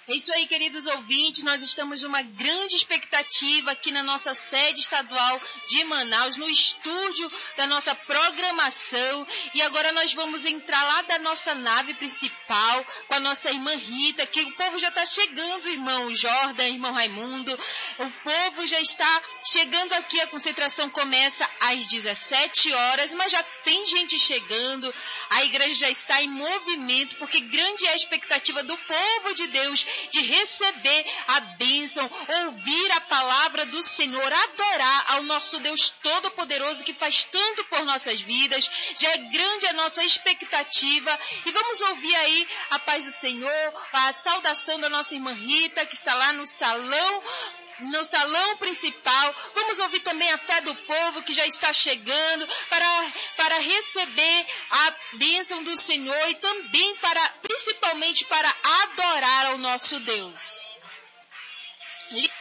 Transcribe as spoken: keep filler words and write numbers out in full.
É isso aí, queridos ouvintes, nós estamos numa grande expectativa aqui na nossa sede estadual de Manaus, no estúdio da nossa programação, e agora nós vamos entrar lá da nossa nave principal com a nossa irmã Rita, que o povo já está chegando, irmão Jordan, irmão Raimundo, o povo já está chegando aqui, a concentração começa às dezessete horas, mas já tem gente chegando, a igreja já está em movimento, porque grande é a expectativa do povo de Deus de receber a bênção, ouvir a palavra do Senhor, adorar ao nosso Deus Todo-Poderoso que faz tanto por nossas vidas. Já é grande a nossa expectativa e vamos ouvir aí a paz do Senhor, a saudação da nossa irmã Rita, que está lá no salão, no salão principal. Vamos ouvir também a fé do povo que já está chegando para, para receber a bênção do Senhor e também para, principalmente para adorar ao nosso Deus.